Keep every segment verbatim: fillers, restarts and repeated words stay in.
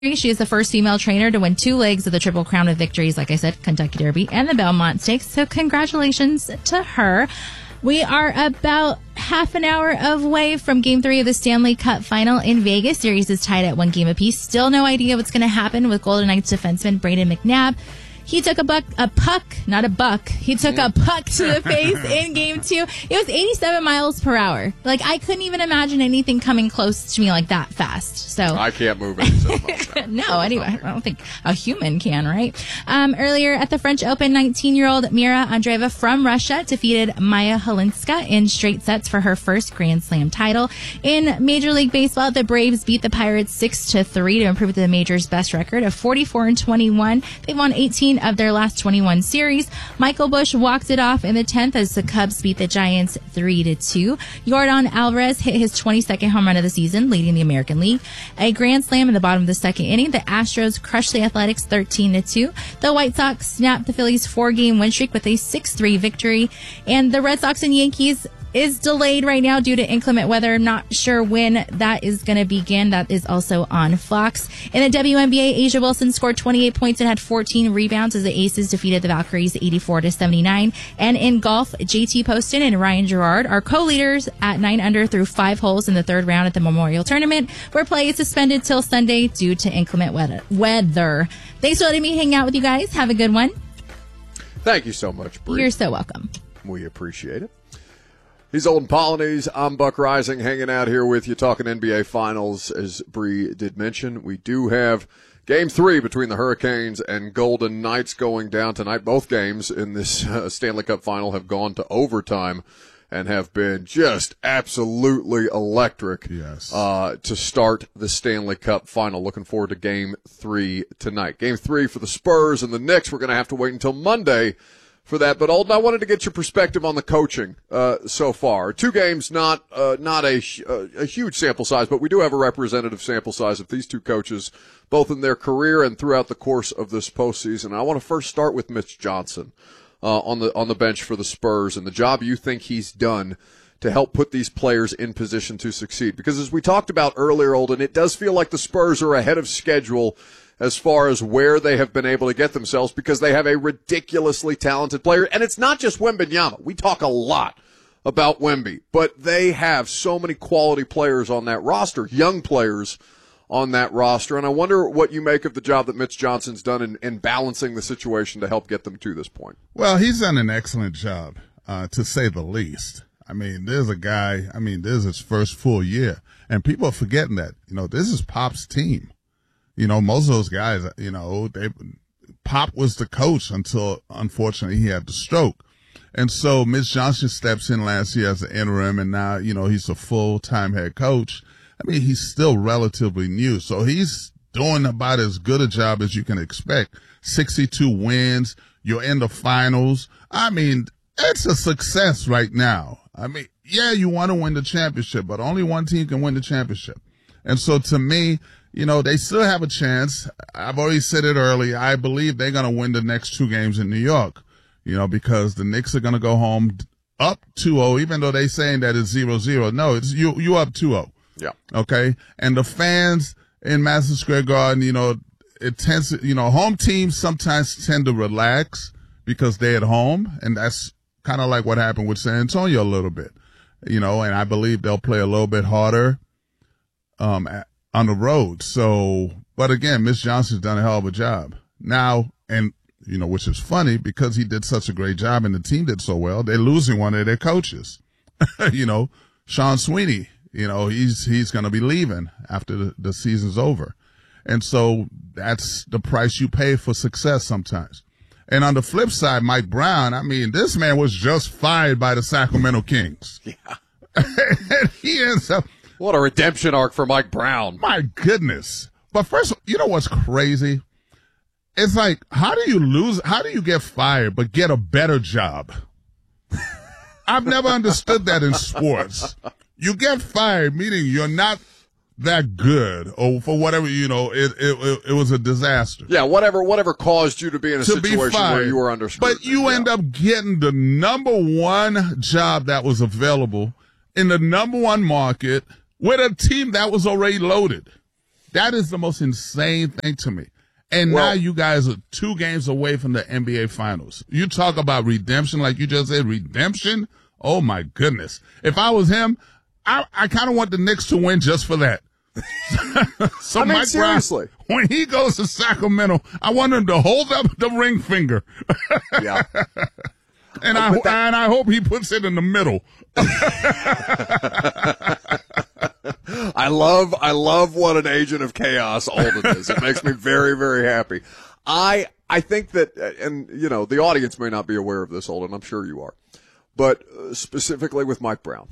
She is the first female trainer to win two legs of the Triple Crown of victories, like I said, Kentucky Derby and the Belmont Stakes. So congratulations to her. We are about half an hour away from Game three of the Stanley Cup Final in Vegas. Series is tied at one game apiece. Still no idea what's going to happen with Golden Knights defenseman Brayden McNabb. He took a buck, a puck, not a buck. He took a puck to the face in game two. It was eighty-seven miles per hour. Like, I couldn't even imagine anything coming close to me like that fast. So I can't move eighty-seven miles per hour. No, anyway, I don't think a human can, right? Um, earlier at the French Open, nineteen-year-old Mira Andreeva from Russia defeated Maya Halinska in straight sets for her first Grand Slam title. In Major League Baseball, the Braves beat the Pirates six to three to improve the major's best record of forty-four and twenty-one. They've won eighteen of their last twenty-one series. Michael Busch walked it off in the tenth as the Cubs beat the Giants three to two. Yordan Alvarez hit his twenty-second home run of the season, leading the American League. A grand slam in the bottom of the second inning. The Astros crushed the Athletics thirteen to two. The White Sox snapped the Phillies' four-game win streak with a six three victory. And the Red Sox and Yankees is delayed right now due to inclement weather. I'm not sure when that is going to begin. That is also on Fox. In the W N B A, Asia Wilson scored twenty-eight points and had fourteen rebounds as the Aces defeated the Valkyries eighty-four to seventy-nine. And in golf, J T Poston and Ryan Gerard are co-leaders at nine under through five holes in the third round at the Memorial Tournament, where play is suspended till Sunday due to inclement weather. weather. Thanks for letting me hang out with you guys. Have a good one. Thank you so much, Bree. You're so welcome. We appreciate it. He's Olden Polynice. I'm Buck Rising, hanging out here with you, talking N B A Finals. As Bree did mention, we do have Game three between the Hurricanes and Golden Knights going down tonight. Both games in this uh, Stanley Cup Final have gone to overtime and have been just absolutely electric. Yes. uh, to start the Stanley Cup Final. Looking forward to Game three tonight. Game three for the Spurs and the Knicks. We're going to have to wait until Monday for that. But Olden, I wanted to get your perspective on the coaching uh, so far. Two games, not uh, not a, a huge sample size, but we do have a representative sample size of these two coaches, both in their career and throughout the course of this postseason. I want to first start with Mitch Johnson uh, on the on the bench for the Spurs and the job you think he's done to help put these players in position to succeed. Because as we talked about earlier, Olden, it does feel like the Spurs are ahead of schedule as far as where they have been able to get themselves, because they have a ridiculously talented player. And it's not just Wembanyama. We talk a lot about Wemby, but they have so many quality players on that roster, young players on that roster. And I wonder what you make of the job that Mitch Johnson's done in, in balancing the situation to help get them to this point. Well, he's done an excellent job, uh, to say the least. I mean, there's a guy, I mean, this is his first full year, and people are forgetting that, you know, this is Pop's team. You know, most of those guys, you know, they, Pop was the coach until, unfortunately, he had the stroke. And so Mitch Johnson steps in last year as an interim, and now, you know, he's a full-time head coach. I mean, he's still relatively new, so he's doing about as good a job as you can expect. sixty-two wins, you're in the finals. I mean, it's a success right now. I mean, yeah, you want to win the championship, but only one team can win the championship. And so to me, you know, they still have a chance. I've already said it early. I believe they're going to win the next two games in New York, you know, because the Knicks are going to go home up two oh, even though they're saying that it's zero zero. No, it's you, you up two oh. Yeah. Okay. And the fans in Madison Square Garden, you know, it tends to, you know, home teams sometimes tend to relax because they're at home. And that's kind of like what happened with San Antonio a little bit, you know, and I believe they'll play a little bit harder, um, at, on the road. So, but again, Mitch Johnson's done a hell of a job now. And, you know, which is funny because he did such a great job and the team did so well. They're losing one of their coaches, you know, Sean Sweeney, you know, he's, he's going to be leaving after the, the season's over. And so that's the price you pay for success sometimes. And on the flip side, Mike Brown, I mean, this man was just fired by the Sacramento Kings. Yeah. And he ends up, what a redemption arc for Mike Brown. my goodness. But first, you know what's crazy? It's like, how do you lose? How do you get fired but get a better job? I've never understood that in sports. You get fired, meaning you're not that good, or for whatever, you know, it it, it, it was a disaster. Yeah, whatever whatever caused you to be in a To be situation fired, where you were under scrutiny. But you yeah. end up getting the number one job that was available in the number one market with a team that was already loaded. That is the most insane thing to me. And Well, now you guys are two games away from the N B A Finals. You talk about redemption, like you just said, redemption? Oh, my goodness. If I was him, I, I kind of want the Knicks to win just for that. So I mean, Mike seriously. Brown, when he goes to Sacramento, I want him to hold up the ring finger. Yeah. And Oh, I but that- and I hope he puts it in the middle. I love, I love what an agent of chaos Alden is. It makes me very, very happy. I, I think that, and you know, the audience may not be aware of this, Alden. I'm sure you are, but uh, specifically with Mike Brown.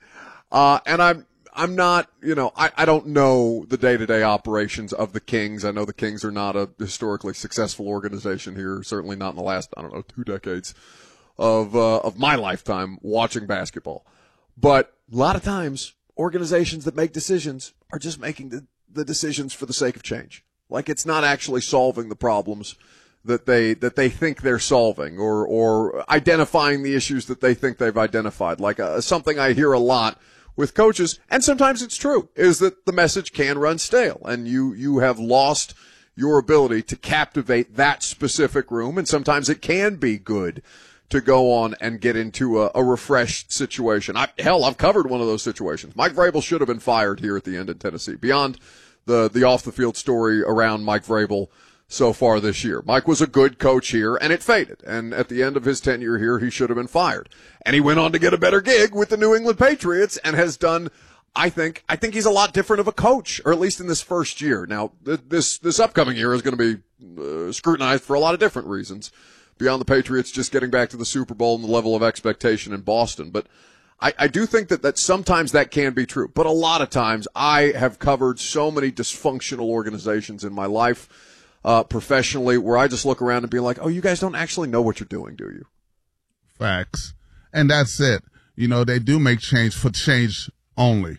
Uh, and I'm, I'm not, you know, I, I don't know the day-to-day operations of the Kings. I know the Kings are not a historically successful organization here, certainly not in the last, I don't know, two decades of, uh, of my lifetime watching basketball. But a lot of times, organizations that make decisions are just making the, the decisions for the sake of change. Like it's not actually solving the problems that they, that they think they're solving or, or identifying the issues that they think they've identified. Like uh, something I hear a lot with coaches, and sometimes it's true, is that the message can run stale and you, you have lost your ability to captivate that specific room. And sometimes it can be good to go on and get into a, a refreshed situation. I, hell, I've covered one of those situations. Mike Vrabel should have been fired here at the end in Tennessee. Beyond the, the off the field story around Mike Vrabel so far this year. Mike was a good coach here, and it faded. And at the end of his tenure here, he should have been fired. And he went on to get a better gig with the New England Patriots and has done, I think, I think he's a lot different of a coach, or at least in this first year. Now, th- this, this upcoming year is going to be uh, scrutinized for a lot of different reasons, beyond the Patriots just getting back to the Super Bowl and the level of expectation in Boston. But I, I do think that, that sometimes that can be true. But a lot of times I have covered so many dysfunctional organizations in my life, Uh, professionally, where I just look around and be like, oh, you guys don't actually know what you're doing, do you? Facts. And that's it. You know, they do make change for change only.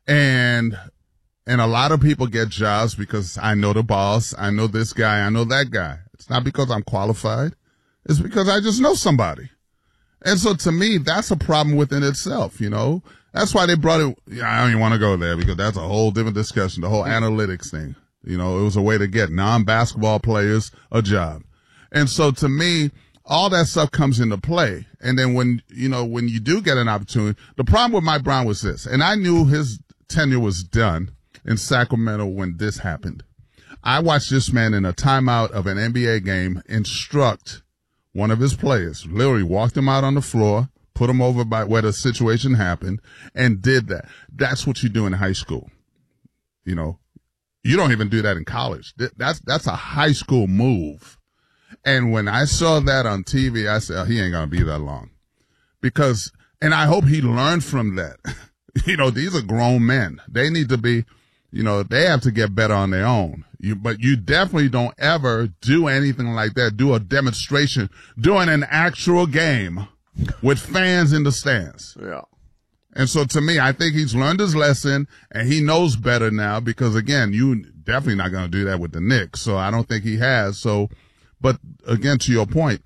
And, and a lot of people get jobs because I know the boss, I know this guy, I know that guy. It's not because I'm qualified. It's because I just know somebody. And so to me, that's a problem within itself, you know. That's why they brought it. Yeah, I don't even want to go there because that's a whole different discussion, the whole analytics thing. You know, it was a way to get non-basketball players a job. And so to me, all that stuff comes into play. And then when, you know, when you do get an opportunity, the problem with Mike Brown was this, and I knew his tenure was done in Sacramento when this happened. I watched this man in a timeout of an N B A game instruct one of his players, literally walked him out on the floor, put him over by where the situation happened, and did that. That's what you do in high school. You know, you don't even do that in college. That's, that's a high school move. And when I saw that on T V, I said, oh, he ain't going to be that long. Because, and I hope he learned from that. You know, these are grown men. They need to be, you know, they have to get better on their own. You, but you definitely don't ever do anything like that. Do a demonstration during an actual game with fans in the stands. Yeah. And so to me, I think he's learned his lesson and he knows better now because again, you definitely not going to do that with the Knicks. So I don't think he has. So, but again, to your point,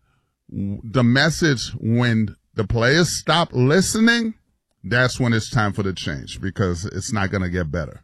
the message when the players stop listening, that's when it's time for the change because it's not going to get better.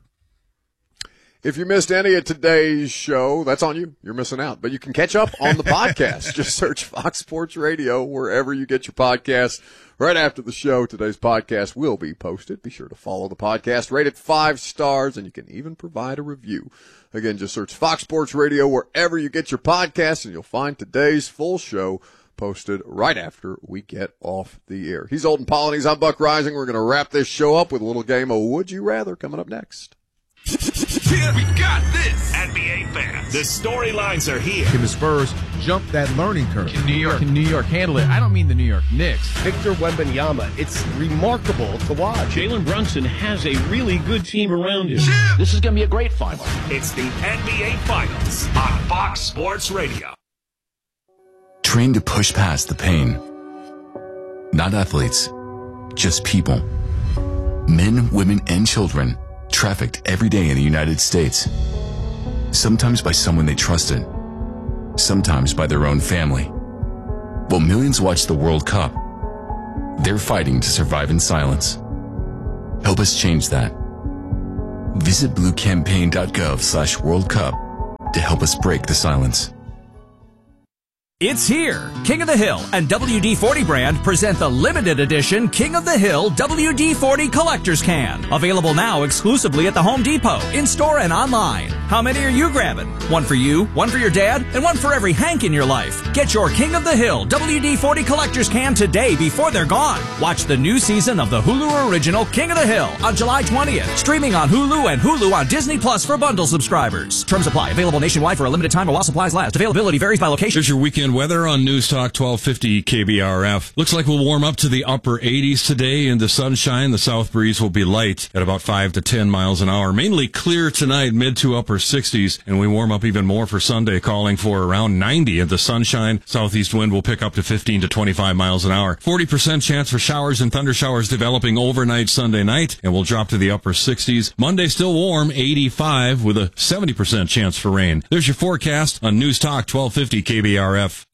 If you missed any of today's show, that's on you. You're missing out. But you can catch up on the podcast. Just search Fox Sports Radio wherever you get your podcasts. Right after the show, today's podcast will be posted. Be sure to follow the podcast, rate it five stars, and you can even provide a review. Again, just search Fox Sports Radio wherever you get your podcasts, and you'll find today's full show posted right after we get off the air. He's Alden Pollinax. I'm Buck Rising. We're going to wrap this show up with a little game of Would You Rather coming up next. Yeah, we got this. N B A fans, the storylines are here. Can the Spurs jump that learning curve? Can New York, can New York handle it? I don't mean the New York Knicks. Victor Wembanyama, it's remarkable to watch. Jalen Brunson has a really good team around him. Yeah. This is going to be a great final. It's the N B A Finals on Fox Sports Radio. Train to push past the pain. Not athletes, just people. Men, women, and children trafficked every day in the United States. Sometimes by someone they trusted. Sometimes by their own family. While millions watch the World Cup, they're fighting to survive in silence. Help us change that. Visit bluecampaign.gov slash World Cup to help us break the silence. It's here. King of the Hill and W D forty brand present the limited edition King of the Hill W D forty Collector's Can. Available now exclusively at the Home Depot, in-store and online. How many are you grabbing? One for you, one for your dad, and one for every Hank in your life. Get your King of the Hill W D forty Collector's Can today before they're gone. Watch the new season of the Hulu original King of the Hill on July twentieth. Streaming on Hulu and Hulu on Disney Plus for bundle subscribers. Terms apply. Available nationwide for a limited time while supplies last. Availability varies by location. Here's your weekend weather on News Talk twelve fifty K B R F. Looks like we'll warm up to the upper eighties today in the sunshine. The south breeze will be light at about five to ten miles an hour. Mainly clear tonight, mid to upper sixties, and we warm up even more for Sunday, calling for around ninety in the sunshine. Southeast wind will pick up to fifteen to twenty-five miles an hour. forty percent chance for showers and thunder showers developing overnight Sunday night, and we'll drop to the upper sixties. Monday still warm, eighty-five, with a seventy percent chance for rain. There's your forecast on News Talk twelve fifty K B R F.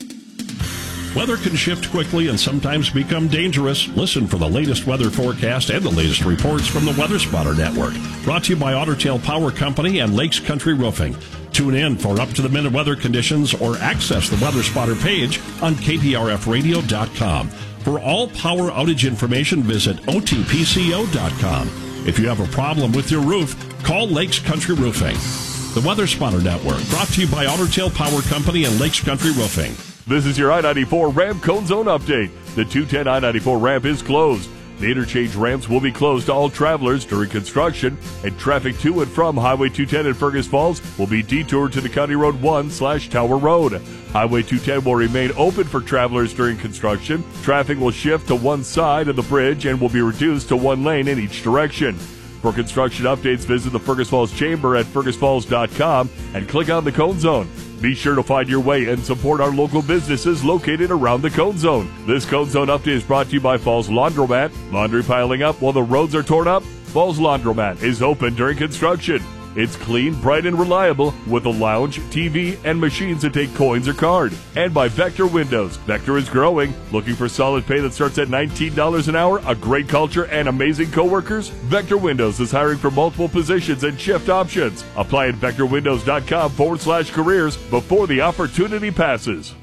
Weather can shift quickly and sometimes become dangerous. Listen for the latest weather forecast and the latest reports from the Weather Spotter Network. Brought to you by Otter Tail Power Company and Lakes Country Roofing. Tune in for up-to-the-minute weather conditions or access the Weather Spotter page on K P R F radio dot com. For all power outage information, visit O T P C O dot com. If you have a problem with your roof, call Lakes Country Roofing. The Weather Spotter Network, brought to you by Otter Tail Power Company and Lakes Country Roofing. This is your I ninety-four ramp cone zone update. The two ten I ninety-four ramp is closed. The interchange ramps will be closed to all travelers during construction, and traffic to and from Highway two ten in Fergus Falls will be detoured to the County Road one slash Tower Road. Highway two ten will remain open for travelers during construction. Traffic will shift to one side of the bridge and will be reduced to one lane in each direction. For construction updates, visit the Fergus Falls Chamber at fergus falls dot com and click on the Cone Zone. Be sure to find your way and support our local businesses located around the Cone Zone. This Cone Zone update is brought to you by Falls Laundromat. Laundry piling up while the roads are torn up? Falls Laundromat is open during construction. It's clean, bright, and reliable with a lounge, T V, and machines that take coins or card. And by Vector Windows. Vector is growing. Looking for solid pay that starts at nineteen dollars an hour, a great culture, and amazing coworkers? Vector Windows is hiring for multiple positions and shift options. Apply at vector windows dot com forward slash careers before the opportunity passes.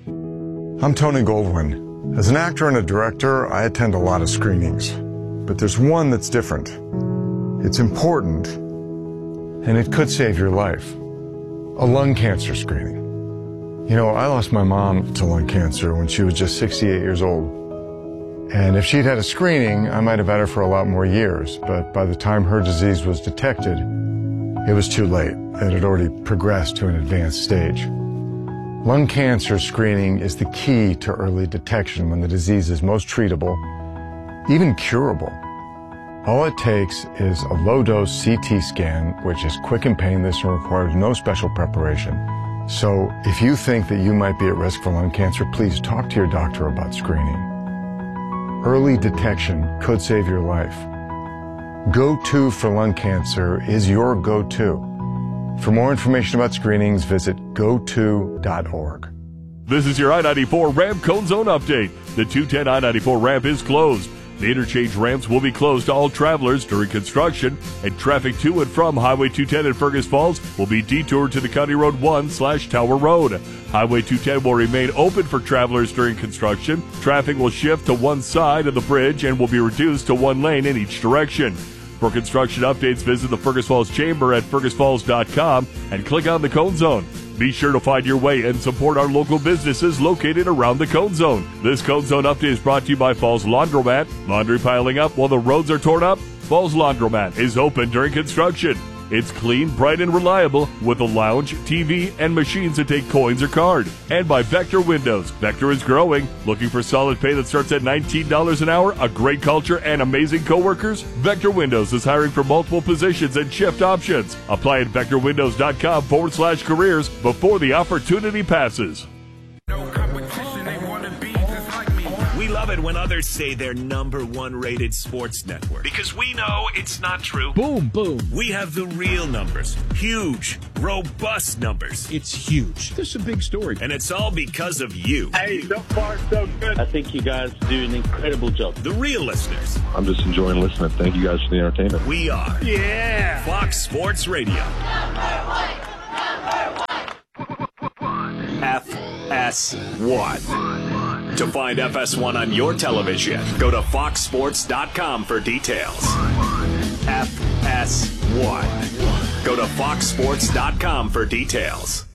I'm Tony Goldwyn. As an actor and a director, I attend a lot of screenings. But there's one that's different. It's important, and it could save your life. A lung cancer screening. You know, I lost my mom to lung cancer when she was just sixty-eight years old. And if she'd had a screening, I might have had her for a lot more years. But by the time her disease was detected, it was too late. It had already progressed to an advanced stage. Lung cancer screening is the key to early detection when the disease is most treatable, even curable. All it takes is a low-dose C T scan, which is quick and painless and requires no special preparation. So if you think that you might be at risk for lung cancer, please talk to your doctor about screening. Early detection could save your life. Go-To for lung cancer is your go-to. For more information about screenings, visit go to dot org. This is your I ninety-four ramp cone zone update. The two ten I ninety-four ramp is closed. The interchange ramps will be closed to all travelers during construction, and traffic to and from Highway two ten in Fergus Falls will be detoured to the County Road one slash Tower Road. Highway two ten will remain open for travelers during construction. Traffic will shift to one side of the bridge and will be reduced to one lane in each direction. For construction updates, visit the Fergus Falls Chamber at fergus falls dot com and click on the Cone Zone. Be sure to find your way and support our local businesses located around the Cone Zone. This Cone Zone update is brought to you by Falls Laundromat. Laundry piling up while the roads are torn up? Falls Laundromat is open during construction. It's clean, bright, and reliable with a lounge, T V, and machines that take coins or card. And by Vector Windows. Vector is growing. Looking for solid pay that starts at nineteen dollars an hour, a great culture, and amazing coworkers? Vector Windows is hiring for multiple positions and shift options. Apply at vector windows dot com forward slash careers before the opportunity passes. We love it it when others say they're number one rated sports network. Because we know it's not true. Boom, boom. We have the real numbers. Huge, robust numbers. It's huge. This is a big story. And it's all because of you. Hey, so far so good. I think you guys do an incredible job. The real listeners. I'm just enjoying listening. Thank you guys for the entertainment. We are. Yeah. Fox Sports Radio. F S one. To find F S one on your television, go to fox sports dot com for details. F S one. Go to fox sports dot com for details.